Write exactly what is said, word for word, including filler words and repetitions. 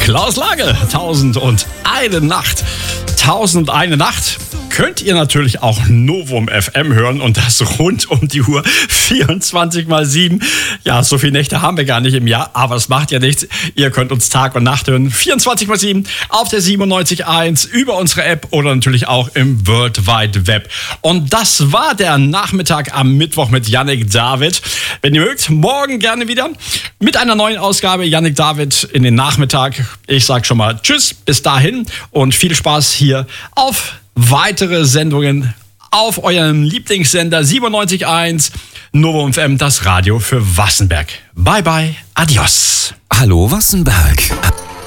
Klaus Lage, Tausend und eine Nacht. Tausend und eine Nacht könnt ihr natürlich auch Novum F M hören und das rund um die Uhr, vierundzwanzig mal sieben. Ja, so viele Nächte haben wir gar nicht im Jahr, aber es macht ja nichts. Ihr könnt uns Tag und Nacht hören, vierundzwanzig mal sieben auf der siebenundneunzig Komma eins, über unsere App oder natürlich auch im World Wide Web. Und das war der Nachmittag am Mittwoch mit Yannick David. Wenn ihr mögt, morgen gerne wieder mit einer neuen Ausgabe Yannick David in den Nachmittag. Ich sage schon mal Tschüss, bis dahin und viel Spaß hier auf weitere Sendungen auf eurem Lieblingssender siebenundneunzig Komma eins Novum F M, das Radio für Wassenberg. Bye bye, adios. Hallo Wassenberg.